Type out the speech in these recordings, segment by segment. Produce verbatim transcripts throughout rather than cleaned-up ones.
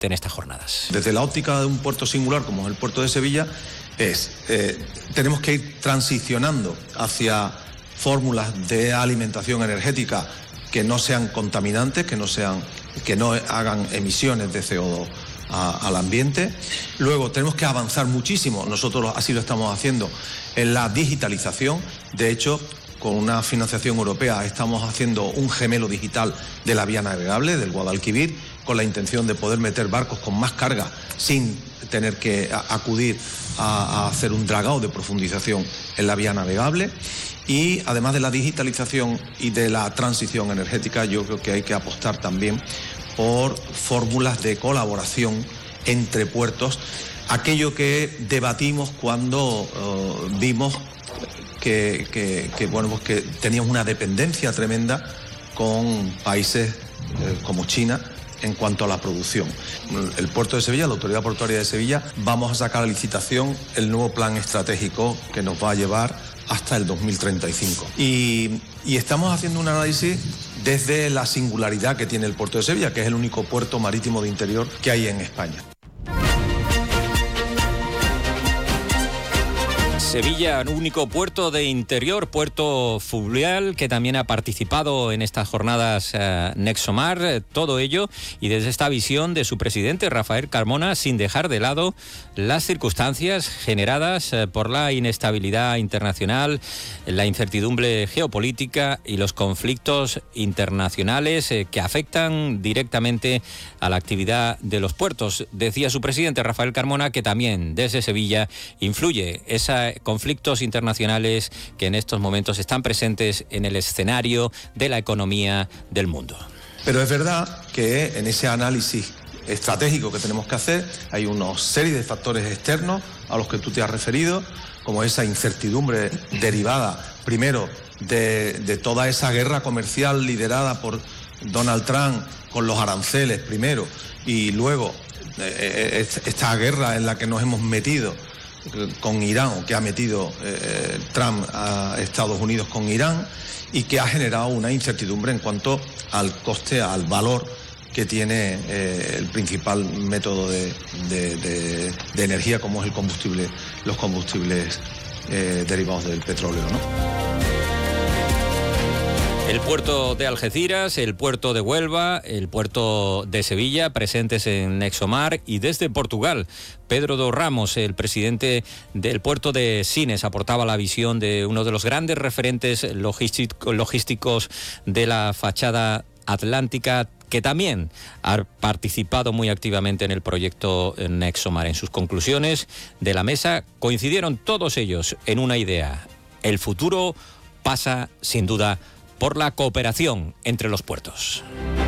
en estas jornadas. Desde la óptica de un puerto singular como es el puerto de Sevilla, es eh, tenemos que ir transicionando hacia fórmulas de alimentación energética que no sean contaminantes, que no sean, que no hagan emisiones de C O dos a, al ambiente. Luego tenemos que avanzar muchísimo, nosotros así lo estamos haciendo, en la digitalización. De hecho, con una financiación europea estamos haciendo un gemelo digital de la vía navegable, del Guadalquivir, con la intención de poder meter barcos con más carga sin tener que acudir a, a hacer un dragado de profundización en la vía navegable. Y además de la digitalización y de la transición energética, yo creo que hay que apostar también por fórmulas de colaboración entre puertos, aquello que debatimos cuando uh, vimos que, que, que, bueno, pues que teníamos una dependencia tremenda con países eh, como China en cuanto a la producción. El puerto de Sevilla, la Autoridad Portuaria de Sevilla, vamos a sacar a licitación el nuevo plan estratégico que nos va a llevar hasta el dos mil treinta y cinco. Y, y estamos haciendo un análisis desde la singularidad que tiene el puerto de Sevilla, que es el único puerto marítimo de interior que hay en España. Sevilla, único puerto de interior, puerto fluvial, que también ha participado en estas jornadas eh, Nexomar, eh, todo ello, y desde esta visión de su presidente, Rafael Carmona, sin dejar de lado las circunstancias generadas eh, por la inestabilidad internacional, la incertidumbre geopolítica y los conflictos internacionales eh, que afectan directamente a la actividad de los puertos. Decía su presidente, Rafael Carmona, que también desde Sevilla influye esa conflictos internacionales que en estos momentos están presentes en el escenario de la economía del mundo. Pero es verdad que en ese análisis estratégico que tenemos que hacer hay una serie de factores externos a los que tú te has referido, como esa incertidumbre derivada, primero, de, de toda esa guerra comercial liderada por Donald Trump con los aranceles primero, y luego eh, esta guerra en la que nos hemos metido con Irán, o que ha metido eh, Trump a Estados Unidos con Irán, y que ha generado una incertidumbre en cuanto al coste, al valor que tiene eh, el principal método de, de, de, de energía, como es el combustible, los combustibles eh, derivados del petróleo, ¿no? El puerto de Algeciras, el puerto de Huelva, el puerto de Sevilla, presentes en Nexomar, y desde Portugal, Pedro do Ramos, el presidente del puerto de Sines, aportaba la visión de uno de los grandes referentes logísticos de la fachada atlántica, que también ha participado muy activamente en el proyecto Nexomar. En sus conclusiones de la mesa coincidieron todos ellos en una idea: el futuro pasa sin duda por la cooperación entre los puertos.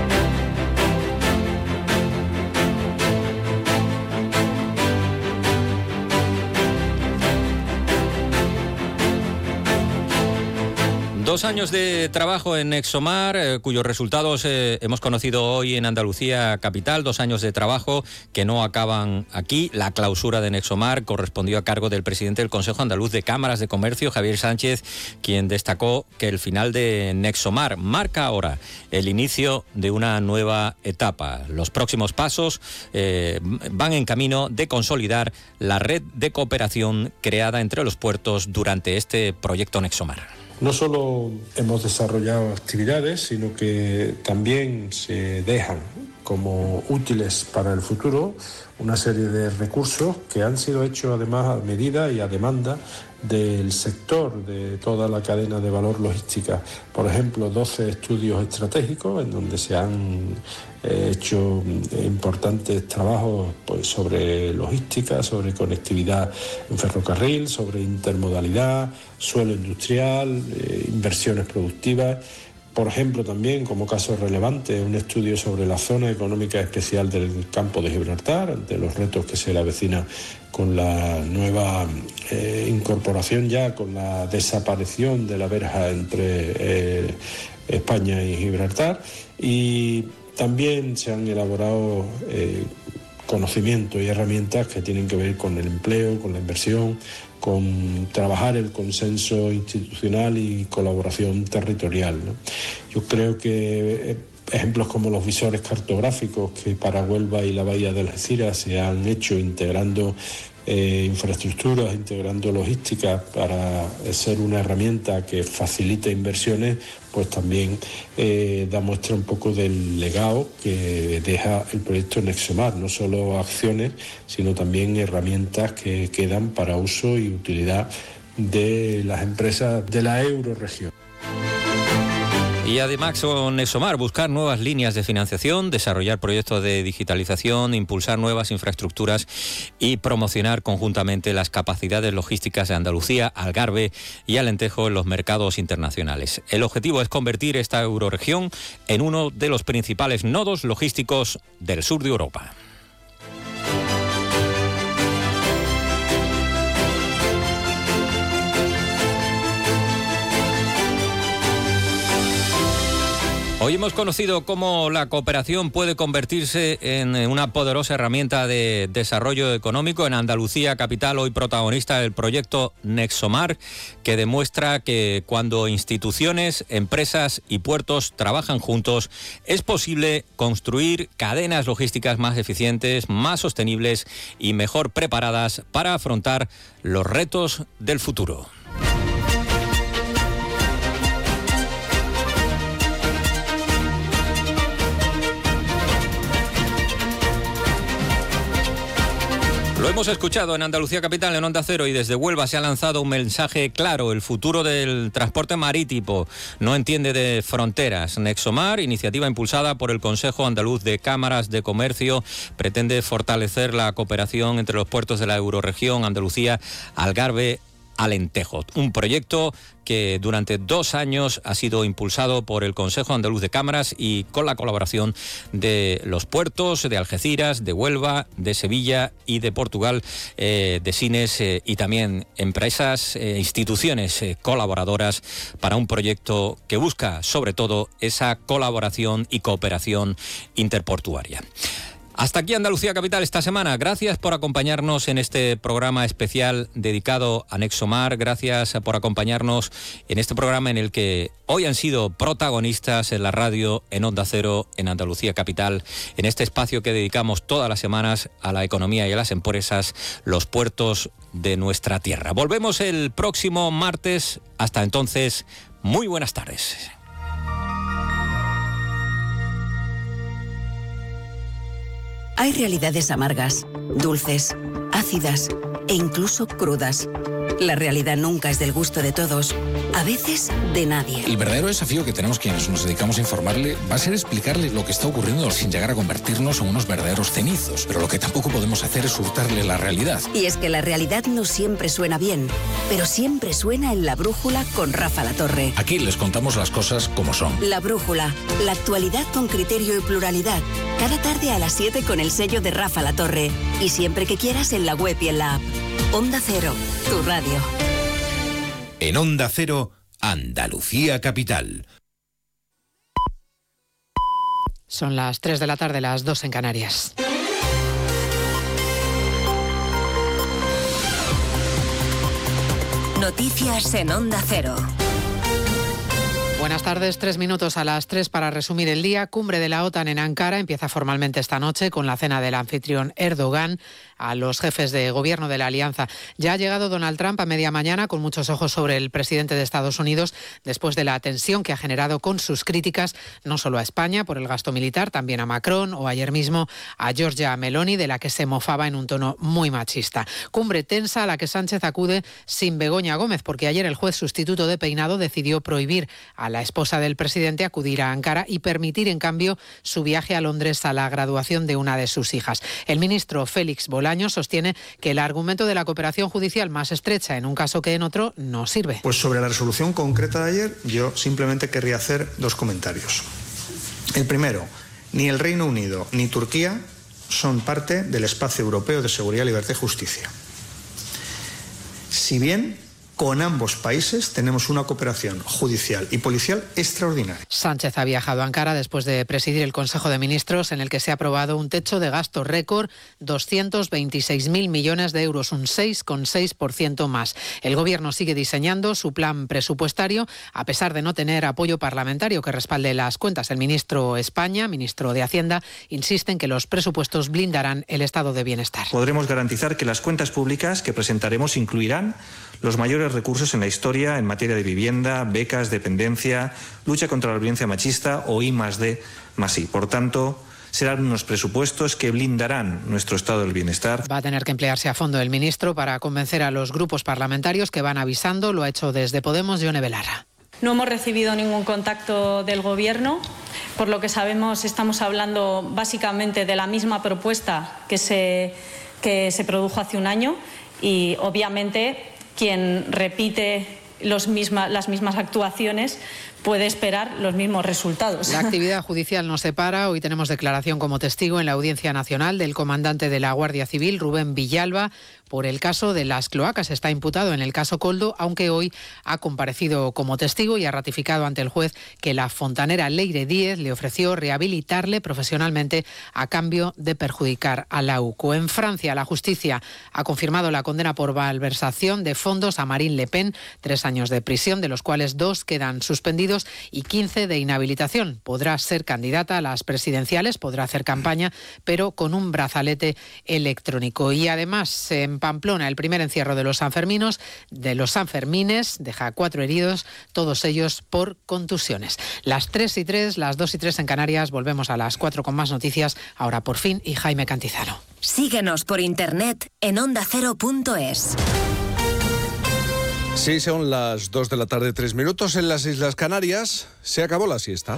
Dos años de trabajo en Nexomar, eh, cuyos resultados eh, hemos conocido hoy en Andalucía capital. Dos años de trabajo que no acaban aquí. La clausura de Nexomar correspondió a cargo del presidente del Consejo Andaluz de Cámaras de Comercio, Javier Sánchez, quien destacó que el final de Nexomar marca ahora el inicio de una nueva etapa. Los próximos pasos eh, van en camino de consolidar la red de cooperación creada entre los puertos durante este proyecto Nexomar. No solo hemos desarrollado actividades, sino que también se dejan como útiles para el futuro una serie de recursos que han sido hechos además a medida y a demanda del sector, de toda la cadena de valor logística. Por ejemplo, doce estudios estratégicos en donde se han eh, hecho importantes trabajos pues, sobre logística, sobre conectividad en ferrocarril, sobre intermodalidad, suelo industrial, eh, inversiones productivas. Por ejemplo, también, como caso relevante, un estudio sobre la zona económica especial del campo de Gibraltar, ante los retos que se le avecina con la nueva eh, incorporación ya, con la desaparición de la verja entre eh, España y Gibraltar. Y también se han elaborado eh, conocimientos y herramientas que tienen que ver con el empleo, con la inversión, con trabajar el consenso institucional y colaboración territorial, ¿no? Yo creo que ejemplos como los visores cartográficos que para Huelva y la bahía de Algeciras se han hecho integrando eh, infraestructuras, integrando logística para ser una herramienta que facilite inversiones, pues también eh, da muestra un poco del legado que deja el proyecto Nexomar, no solo acciones, sino también herramientas que quedan para uso y utilidad de las empresas de la eurorregión. Y además con Nexomar, buscar nuevas líneas de financiación, desarrollar proyectos de digitalización, impulsar nuevas infraestructuras y promocionar conjuntamente las capacidades logísticas de Andalucía, Algarve y Alentejo en los mercados internacionales. El objetivo es convertir esta eurorregión en uno de los principales nodos logísticos del sur de Europa. Hoy hemos conocido cómo la cooperación puede convertirse en una poderosa herramienta de desarrollo económico. En Andalucía capital, hoy protagonista del proyecto Nexomar, que demuestra que cuando instituciones, empresas y puertos trabajan juntos, es posible construir cadenas logísticas más eficientes, más sostenibles y mejor preparadas para afrontar los retos del futuro. Lo hemos escuchado en Andalucía Capital, en Onda Cero, y desde Huelva se ha lanzado un mensaje claro. El futuro del transporte marítimo no entiende de fronteras. Nexomar, iniciativa impulsada por el Consejo Andaluz de Cámaras de Comercio, pretende fortalecer la cooperación entre los puertos de la eurorregión, Andalucía, Algarve, Alentejo. Un proyecto que durante dos años ha sido impulsado por el Consejo Andaluz de Cámaras y con la colaboración de los puertos de Algeciras, de Huelva, de Sevilla y de Portugal, eh, de Sines eh, y también empresas, eh, instituciones eh, colaboradoras para un proyecto que busca sobre todo esa colaboración y cooperación interportuaria. Hasta aquí Andalucía Capital esta semana. Gracias por acompañarnos en este programa especial dedicado a Nexomar. Gracias por acompañarnos en este programa en el que hoy han sido protagonistas en la radio, en Onda Cero, en Andalucía Capital, en este espacio que dedicamos todas las semanas a la economía y a las empresas, los puertos de nuestra tierra. Volvemos el próximo martes. Hasta entonces, muy buenas tardes. Hay realidades amargas, dulces, ácidas e incluso crudas. La realidad nunca es del gusto de todos, a veces de nadie. El verdadero desafío que tenemos quienes nos dedicamos a informarle va a ser explicarle lo que está ocurriendo sin llegar a convertirnos en unos verdaderos cenizos. Pero lo que tampoco podemos hacer es hurtarle la realidad. Y es que la realidad no siempre suena bien, pero siempre suena en La Brújula con Rafa Latorre. Aquí les contamos las cosas como son. La Brújula, la actualidad con criterio y pluralidad. Cada tarde a las siete con el sello de Rafa Latorre. Y siempre que quieras en la web y en la app. Onda Cero, tu radio. En Onda Cero, Andalucía Capital. Son las tres de la tarde, las dos en Canarias. Noticias en Onda Cero. Buenas tardes, tres minutos a las tres para resumir el día. Cumbre de la OTAN en Ankara empieza formalmente esta noche con la cena del anfitrión Erdogan a los jefes de gobierno de la alianza. Ya ha llegado Donald Trump a media mañana con muchos ojos sobre el presidente de Estados Unidos después de la tensión que ha generado con sus críticas no solo a España por el gasto militar, también a Macron o ayer mismo a Giorgia Meloni, de la que se mofaba en un tono muy machista. Cumbre tensa a la que Sánchez acude sin Begoña Gómez porque ayer el juez sustituto de Peinado decidió prohibir a la esposa del presidente acudir a Ankara y permitir en cambio su viaje a Londres a la graduación de una de sus hijas. El ministro Félix Bolaño sostiene que el argumento de la cooperación judicial más estrecha en un caso que en otro no sirve. Pues sobre la resolución concreta de ayer yo simplemente querría hacer dos comentarios. El primero, ni el Reino Unido ni Turquía son parte del espacio europeo de seguridad, libertad y justicia. Si bien Con ambos países tenemos una cooperación judicial y policial extraordinaria. Sánchez ha viajado a Ankara después de presidir el Consejo de Ministros, en el que se ha aprobado un techo de gasto récord, doscientos veintiséis mil millones de euros, un seis coma seis por ciento más. El Gobierno sigue diseñando su plan presupuestario, a pesar de no tener apoyo parlamentario que respalde las cuentas. El ministro España, ministro de Hacienda, insiste en que los presupuestos blindarán el estado de bienestar. Podremos garantizar que las cuentas públicas que presentaremos incluirán los mayores recursos en la historia en materia de vivienda, becas, dependencia, lucha contra la violencia machista o I más D más I. Por tanto, serán unos presupuestos que blindarán nuestro estado del bienestar. Va a tener que emplearse a fondo el ministro para convencer a los grupos parlamentarios que van avisando. Lo ha hecho desde Podemos, Yone Belarra. No hemos recibido ningún contacto del Gobierno. Por lo que sabemos, estamos hablando básicamente de la misma propuesta que se, que se produjo hace un año y, obviamente, quien repite los misma, las mismas actuaciones puede esperar los mismos resultados. La actividad judicial no se para. Hoy tenemos declaración como testigo en la Audiencia Nacional del comandante de la Guardia Civil, Rubén Villalba, por el caso de las cloacas. Está imputado en el caso Koldo, aunque hoy ha comparecido como testigo y ha ratificado ante el juez que la fontanera Leire Díez le ofreció rehabilitarle profesionalmente a cambio de perjudicar a la U C O. En Francia, la justicia ha confirmado la condena por malversación de fondos a Marine Le Pen, tres años de prisión, de los cuales dos quedan suspendidos y quince de inhabilitación. Podrá ser candidata a las presidenciales, podrá hacer campaña, pero con un brazalete electrónico. Y además, en Pamplona, el primer encierro de los Sanferminos, de los Sanfermines, deja cuatro heridos, todos ellos por contusiones. Las tres y tres, las dos y tres en Canarias. Volvemos a las cuatro con más noticias. Ahora por fin, y Jaime Cantizano. Síguenos por internet en onda cero punto es. Sí, son las dos de la tarde, tres minutos en las Islas Canarias. Se acabó la siesta.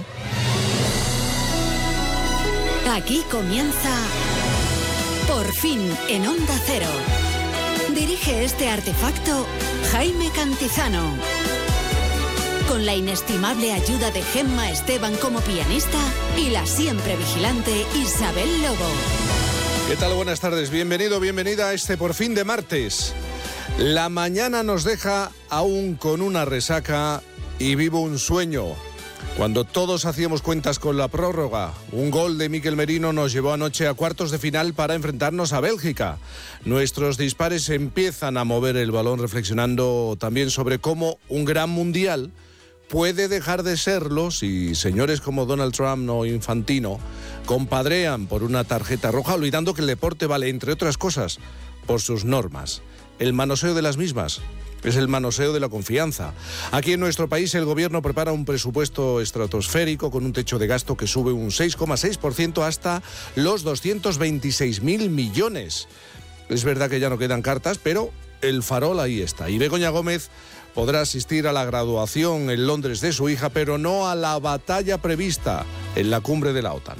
Aquí comienza Por fin en Onda Cero. Dirige este artefacto Jaime Cantizano. Con la inestimable ayuda de Gemma Esteban como pianista y la siempre vigilante Isabel Lobo. ¿Qué tal? Buenas tardes. Bienvenido, bienvenida a este Por fin de martes. La mañana nos deja aún con una resaca y vivo un sueño. Cuando todos hacíamos cuentas con la prórroga, un gol de Mikel Merino nos llevó anoche a cuartos de final para enfrentarnos a Bélgica. Nuestros dispares empiezan a mover el balón reflexionando también sobre cómo un gran mundial puede dejar de serlo si señores como Donald Trump o Infantino compadrean por una tarjeta roja, olvidando que el deporte vale, entre otras cosas, por sus normas. El manoseo de las mismas es el manoseo de la confianza. Aquí en nuestro país el gobierno prepara un presupuesto estratosférico con un techo de gasto que sube un seis coma seis por ciento hasta los doscientos veintiséis mil millones. Es verdad que ya no quedan cartas, pero el farol ahí está. Y Begoña Gómez podrá asistir a la graduación en Londres de su hija, pero no a la batalla prevista en la cumbre de la OTAN.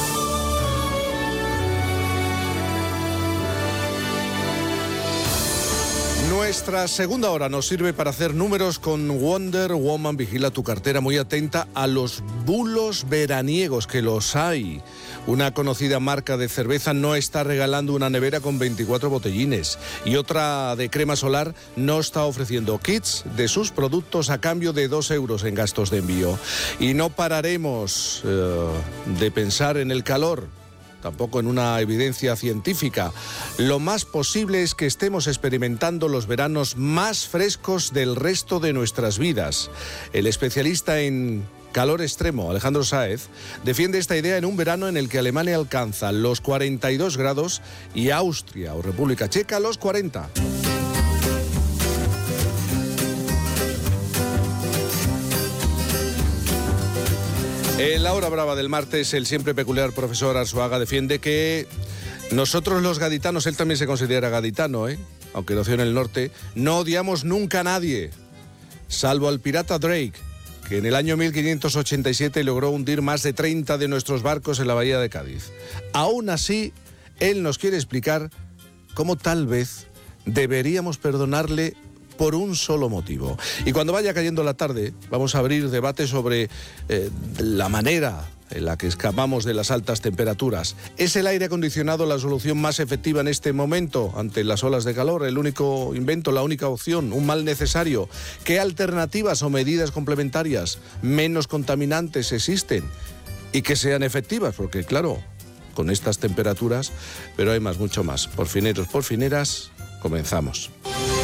Nuestra segunda hora nos sirve para hacer números con Wonder Woman. Vigila tu cartera, muy atenta a los bulos veraniegos, que los hay. Una conocida marca de cerveza no está regalando una nevera con veinticuatro botellines y otra de crema solar no está ofreciendo kits de sus productos a cambio de dos euros en gastos de envío. Y no pararemos eh, de pensar en el calor, tampoco en una evidencia científica. Lo más posible es que estemos experimentando los veranos más frescos del resto de nuestras vidas. El especialista en calor extremo, Alejandro Sáez, defiende esta idea en un verano en el que Alemania alcanza los cuarenta y dos grados y Austria o República Checa los cuarenta. En la hora brava del martes, el siempre peculiar profesor Arzuaga defiende que nosotros los gaditanos, él también se considera gaditano, ¿eh? aunque nació en el norte, no odiamos nunca a nadie, salvo al pirata Drake, que en el año mil quinientos ochenta y siete logró hundir más de treinta de nuestros barcos en la bahía de Cádiz. Aún así, él nos quiere explicar cómo tal vez deberíamos perdonarle por un solo motivo. Y cuando vaya cayendo la tarde, vamos a abrir debate sobre eh, la manera en la que escapamos de las altas temperaturas. ¿Es el aire acondicionado la solución más efectiva en este momento ante las olas de calor? ¿El único invento, la única opción, un mal necesario? ¿Qué alternativas o medidas complementarias menos contaminantes existen y que sean efectivas? Porque claro, con estas temperaturas, pero hay más, mucho más. Porfineros, porfineras, comenzamos.